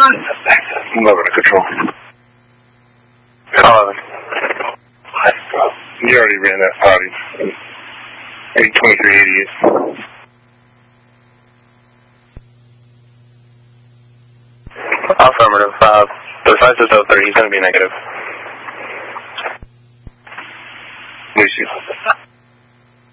11 to control. 11. You already ran that potty. 82388. Affirmative. The size is 03. He's going to be negative. Lucy.